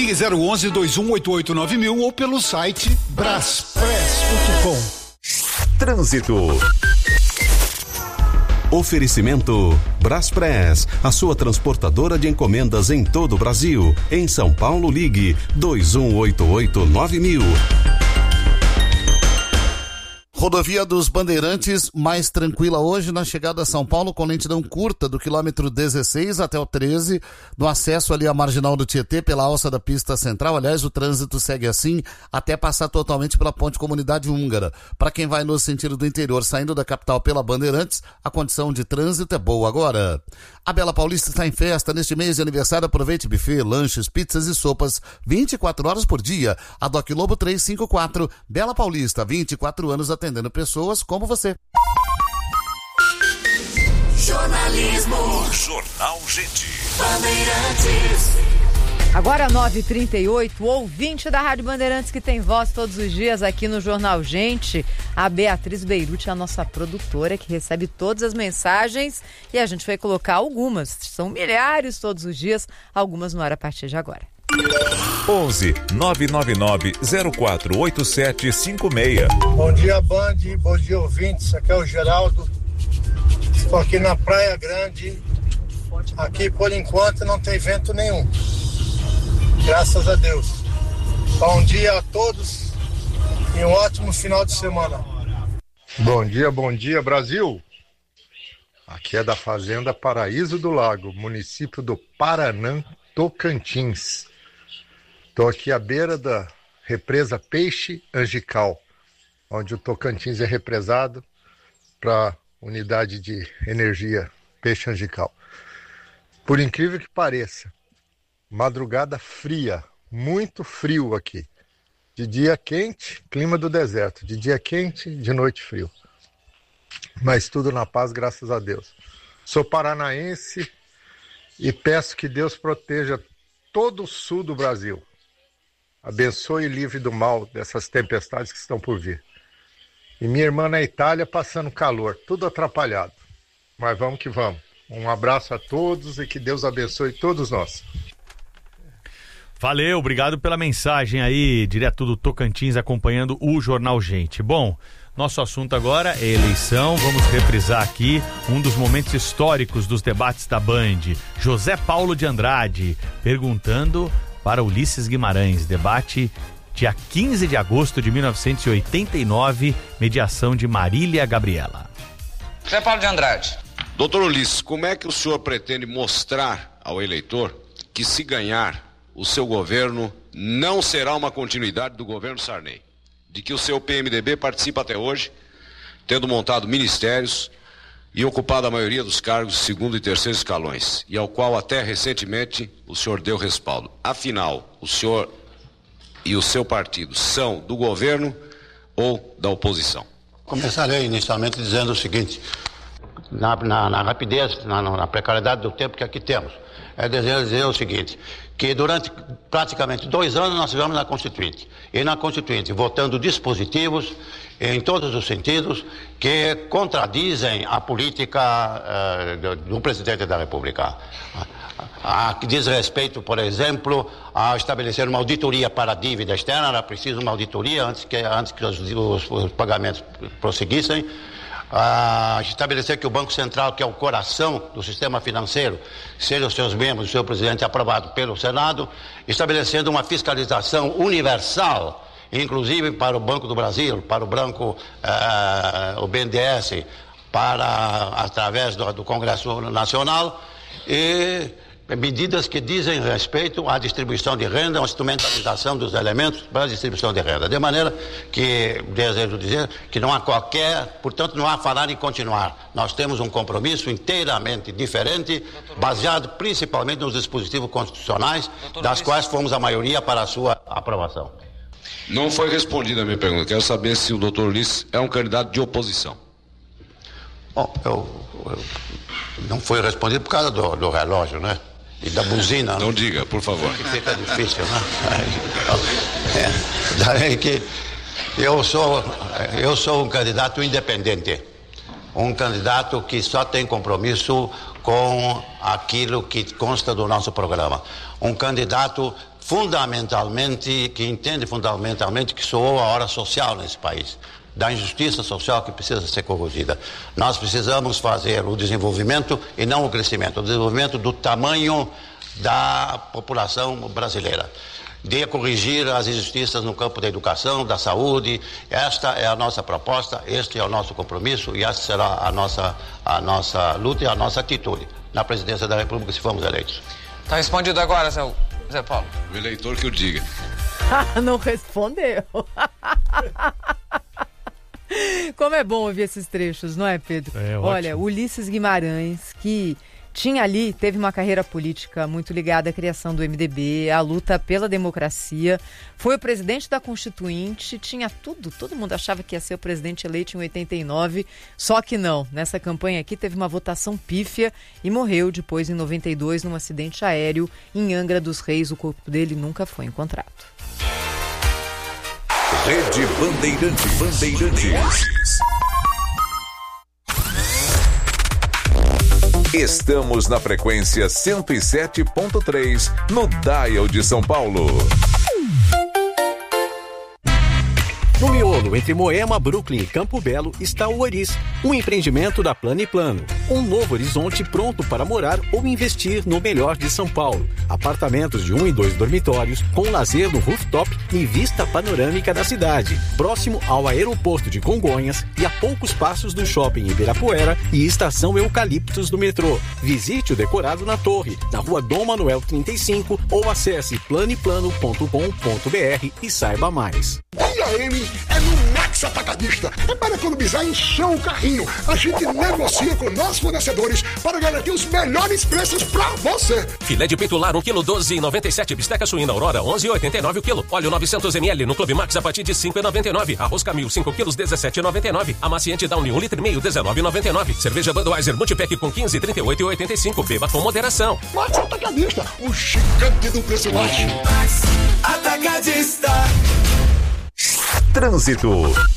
Ligue 011-2188-9000 ou pelo site braspress.com. Trânsito. Oferecimento Braspress, a sua transportadora de encomendas em todo o Brasil. Em São Paulo, ligue 2188-9000. Rodovia dos Bandeirantes, mais tranquila hoje na chegada a São Paulo, com lentidão curta do quilômetro 16 até o 13, no acesso ali à marginal do Tietê pela alça da pista central. Aliás, o trânsito segue assim até passar totalmente pela ponte Comunidade Húngara. Para quem vai no sentido do interior, saindo da capital pela Bandeirantes, a condição de trânsito é boa agora. A Bela Paulista está em festa neste mês de aniversário. Aproveite buffet, lanches, pizzas e sopas 24 horas por dia. A Doc Lobo 354, Bela Paulista, 24 anos atendendo pessoas como você. Jornalismo. Jornal Gente. Bandeirantes. Agora 9h38, ouvinte da Rádio Bandeirantes que tem voz todos os dias aqui no Jornal Gente, a Beatriz Beirute, a nossa produtora que recebe todas as mensagens, e a gente vai colocar algumas, são milhares todos os dias, algumas no ar a partir de agora. 11 999 048756. Bom dia, Band, bom dia, ouvintes, aqui é o Geraldo, estou aqui na Praia Grande, aqui por enquanto não tem vento nenhum, graças a Deus. Bom dia a todos e um ótimo final de semana. Bom dia, Brasil. Aqui é da Fazenda Paraíso do Lago, município do Paranã, Tocantins. Estou aqui à beira da represa Peixe Angical, onde o Tocantins é represado para a unidade de energia Peixe Angical. Por incrível que pareça, madrugada fria, muito frio aqui. De dia quente, clima do deserto. De dia quente, de noite frio. Mas tudo na paz, graças a Deus. Sou paranaense e peço que Deus proteja todo o sul do Brasil. Abençoe e livre do mal dessas tempestades que estão por vir. E minha irmã na Itália passando calor, tudo atrapalhado. Mas vamos que vamos. Um abraço a todos e que Deus abençoe todos nós. Valeu, obrigado pela mensagem aí, direto do Tocantins, acompanhando o Jornal Gente. Bom, nosso assunto agora é eleição. Vamos reprisar aqui um dos momentos históricos dos debates da Band. José Paulo de Andrade perguntando para Ulisses Guimarães. Debate dia 15 de agosto de 1989, mediação de Marília Gabriela. José Paulo de Andrade. Doutor Ulisses, como é que o senhor pretende mostrar ao eleitor que, se ganhar, o seu governo não será uma continuidade do governo Sarney? De que o seu PMDB participa até hoje, tendo montado ministérios e ocupado a maioria dos cargos de segundo e terceiro escalões, e ao qual até recentemente o senhor deu respaldo. Afinal, o senhor e o seu partido são do governo ou da oposição? Começarei inicialmente dizendo o seguinte: na rapidez, na precariedade do tempo que aqui temos, é dizer o seguinte, que durante praticamente 2 anos nós tivemos na Constituinte, e na Constituinte votando dispositivos em todos os sentidos que contradizem a política do presidente da República. Que diz respeito, por exemplo, a estabelecer uma auditoria para a dívida externa. Era preciso uma auditoria antes que os pagamentos prosseguissem. Estabelecer que o Banco Central, que é o coração do sistema financeiro, seja os seus membros, o seu presidente aprovado pelo Senado, estabelecendo uma fiscalização universal, inclusive para o Banco do Brasil, para o o BNDES, através do Congresso Nacional, e medidas que dizem respeito à distribuição de renda, à instrumentalização dos elementos para a distribuição de renda. De maneira que, desejo dizer, que não há portanto, não há falar em continuar. Nós temos um compromisso inteiramente diferente, baseado principalmente nos dispositivos constitucionais, das quais fomos a maioria para a sua aprovação. Não foi respondida a minha pergunta. Quero saber se o doutor Ulisses é um candidato de oposição. Bom, não foi respondido por causa do relógio, né? E da buzina. Não diga, por favor. Que fica difícil, né? Daí que eu sou um candidato independente. Um candidato que só tem compromisso com aquilo que consta do nosso programa. Um candidato que entende fundamentalmente que soou a hora social nesse país, da injustiça social que precisa ser corrigida. Nós precisamos fazer o desenvolvimento e não o crescimento, o desenvolvimento do tamanho da população brasileira, de corrigir as injustiças no campo da educação, da saúde. Esta é a nossa proposta, este é o nosso compromisso e esta será a nossa luta e a nossa atitude na presidência da República se formos eleitos. Tá respondido agora, Zé Paulo. O eleitor que o diga. Não respondeu. Como é bom ouvir esses trechos, não é, Pedro? Olha, ótimo. Ulisses Guimarães, que teve uma carreira política muito ligada à criação do MDB, à luta pela democracia, foi o presidente da Constituinte, tinha tudo, todo mundo achava que ia ser o presidente eleito em 89, só que não. Nessa campanha aqui teve uma votação pífia e morreu depois em 92 num acidente aéreo em Angra dos Reis. O corpo dele nunca foi encontrado. Rede Bandeirantes. Estamos na frequência 107.3 no Dial de São Paulo. No miolo entre Moema, Brooklyn e Campo Belo está o Oris, um empreendimento da Plano e Plano. Um novo horizonte pronto para morar ou investir no melhor de São Paulo. Apartamentos de 1 e 2 dormitórios, com lazer no rooftop e vista panorâmica da cidade. Próximo ao aeroporto de Congonhas e a poucos passos do shopping Ibirapuera e estação Eucaliptos do metrô. Visite o decorado na torre, na rua Dom Manuel 35 ou acesse planeplano.com.br e saiba mais. IAM é no Max Atacadista. É para economizar e encher o carrinho. A gente negocia com nossos fornecedores para garantir os melhores preços para você. Filé de peito lar 1 kg 12,97. Bisteca suína Aurora 11,89 o quilo. Óleo 900 ml no Clube Max a partir de 5,99. Arroz Camil 5 kg 17,99. Amaciante Downy 1,5 litro 19,99. Cerveja Budweiser Multipack com 15 38,85. Beba com moderação. Max Atacadista, o gigante do preço baixo. Max Atacadista. Trânsito.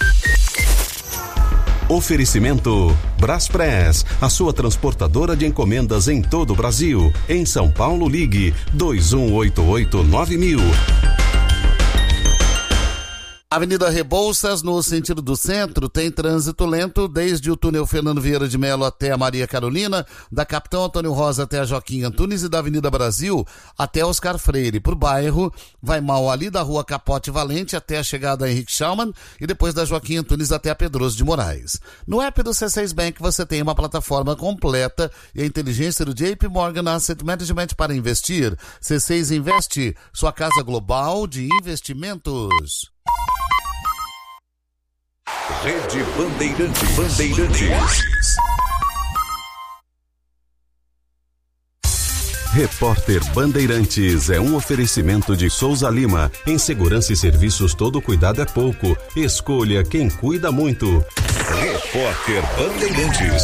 Oferecimento Braspress, a sua transportadora de encomendas em todo o Brasil. Em São Paulo, ligue 2188-9000. Avenida Rebouças, no sentido do centro, tem trânsito lento desde o túnel Fernando Vieira de Melo até a Maria Carolina, da Capitão Antônio Rosa até a Joaquim Antunes e da Avenida Brasil até Oscar Freire. Por bairro, vai mal ali da Rua Capote Valente até a chegada a Henrique Schaumann e depois da Joaquim Antunes até a Pedroso de Moraes. No app do C6 Bank você tem uma plataforma completa e a inteligência do JP Morgan Asset Management para investir. C6 Investe, sua casa global de investimentos. Rede Bandeirantes. Repórter Bandeirantes é um oferecimento de Souza Lima. Em segurança e serviços todo cuidado é pouco. Escolha quem cuida muito. Repórter Bandeirantes.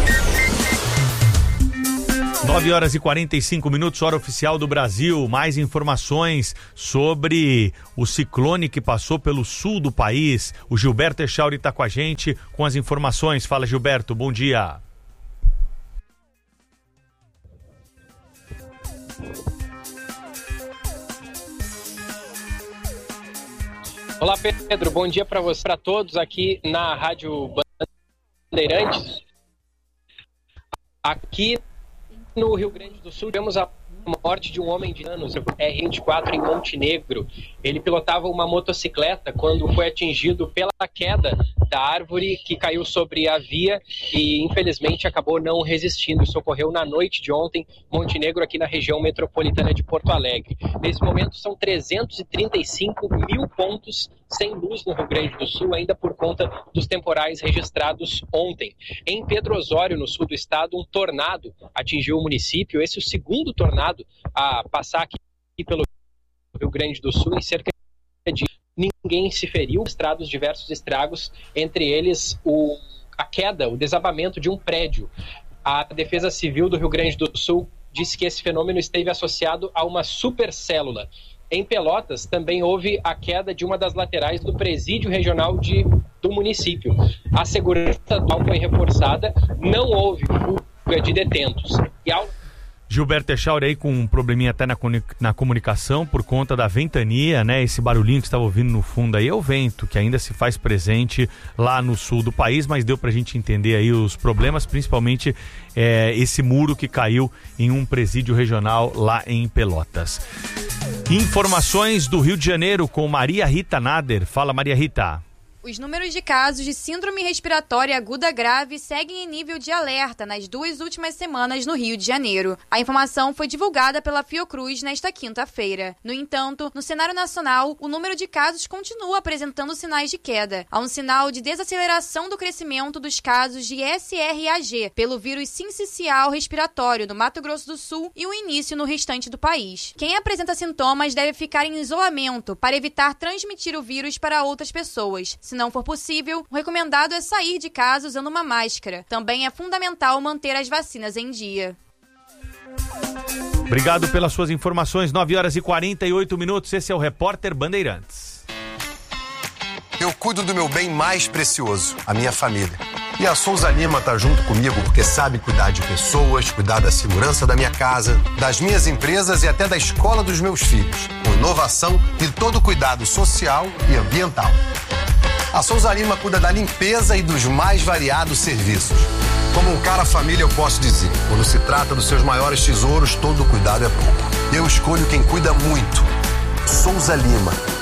9h45, hora oficial do Brasil. Mais informações sobre o ciclone que passou pelo sul do país. O Gilberto Echauri está com a gente com as informações. Fala, Gilberto, bom dia. Olá, Pedro, bom dia para você, para todos aqui na Rádio Bandeirantes. Aqui no Rio Grande do Sul, tivemos a morte de um homem de anos, R24, em Montenegro. Ele pilotava uma motocicleta quando foi atingido pela queda da árvore que caiu sobre a via e, infelizmente, acabou não resistindo. Isso ocorreu na noite de ontem, Montenegro, aqui na região metropolitana de Porto Alegre. Nesse momento, são 335 mil pontos sem luz no Rio Grande do Sul, ainda por conta dos temporais registrados ontem. Em Pedro Osório, no sul do estado, um tornado atingiu o município. Esse é o segundo tornado a passar aqui pelo Rio Grande do Sul em cerca de... Ninguém se feriu, registrados diversos estragos, entre eles a queda, o desabamento de um prédio. A Defesa Civil do Rio Grande do Sul disse que esse fenômeno esteve associado a uma supercélula. Em Pelotas, também houve a queda de uma das laterais do presídio regional do município. A segurança estadual foi reforçada, não houve fuga de detentos. Gilberto Echauri aí com um probleminha até na comunicação por conta da ventania, né? Esse barulhinho que você estava ouvindo no fundo aí é o vento, que ainda se faz presente lá no sul do país, mas deu pra gente entender aí os problemas, principalmente esse muro que caiu em um presídio regional lá em Pelotas. Informações do Rio de Janeiro com Maria Rita Nader. Fala, Maria Rita. Os números de casos de síndrome respiratória aguda grave seguem em nível de alerta nas 2 últimas semanas no Rio de Janeiro. A informação foi divulgada pela Fiocruz nesta quinta-feira. No entanto, no cenário nacional, o número de casos continua apresentando sinais de queda. Há um sinal de desaceleração do crescimento dos casos de SRAG pelo vírus sincicial respiratório no Mato Grosso do Sul e o início no restante do país. Quem apresenta sintomas deve ficar em isolamento para evitar transmitir o vírus para outras pessoas. Se não for possível, o recomendado é sair de casa usando uma máscara. Também é fundamental manter as vacinas em dia. Obrigado pelas suas informações. 9h48. Esse é o Repórter Bandeirantes. Eu cuido do meu bem mais precioso, a minha família. E a Souza Lima tá junto comigo porque sabe cuidar de pessoas, cuidar da segurança da minha casa, das minhas empresas e até da escola dos meus filhos, com inovação e todo o cuidado social e ambiental. A Souza Lima cuida da limpeza e dos mais variados serviços. Como um cara família, eu posso dizer, quando se trata dos seus maiores tesouros, todo cuidado é pouco. Eu escolho quem cuida muito. Souza Lima.